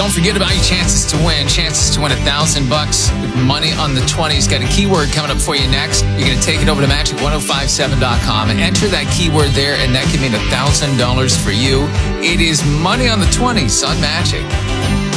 Don't forget about your chances to win. Chances to win $1,000 with money on the 20s. Got a keyword coming up for you next. You're going to take it over to magic1057.com and enter that keyword there, and that can mean $1,000 for you. It is money on the 20s on Magic.